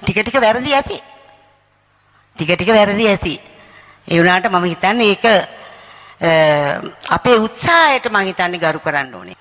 ටික වැරදි ඇති. ටික වැරදි ඇති. ඒ වුණාට මම හිතන්නේ ඒක අපේ උත්සාහයට මම හිතන්නේ ගරු කරන්න ඕනේ.